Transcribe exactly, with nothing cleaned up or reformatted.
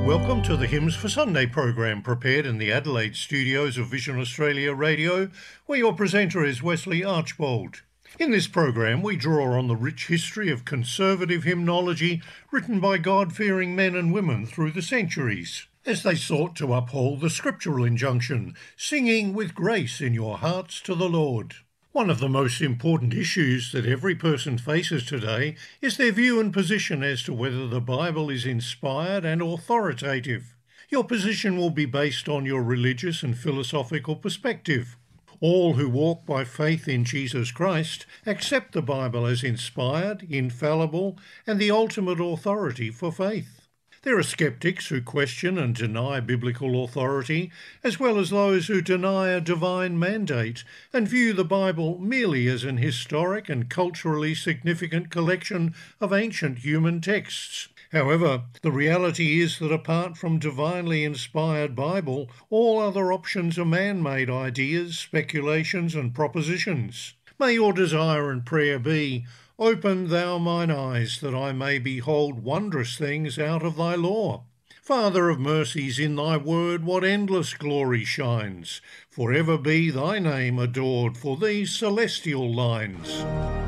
Welcome to the Hymns for Sunday program, prepared in the Adelaide studios of Vision Australia Radio, where your presenter is Wesley Archbold. In this program, we draw on the rich history of conservative hymnology written by God-fearing men and women through the centuries, as they sought to uphold the scriptural injunction, singing with grace in your hearts to the Lord. One of the most important issues that every person faces today is their view and position as to whether the Bible is inspired and authoritative. Your position will be based on your religious and philosophical perspective. All who walk by faith in Jesus Christ accept the Bible as inspired, infallible, and the ultimate authority for faith. There are skeptics who question and deny biblical authority, as well as those who deny a divine mandate and view the Bible merely as an historic and culturally significant collection of ancient human texts. However, the reality is that apart from divinely inspired Bible, all other options are man-made ideas, speculations and propositions. May your desire and prayer be, "Open thou mine eyes, that I may behold wondrous things out of thy law. Father of mercies, in thy word what endless glory shines. For ever be thy name adored for these celestial lines."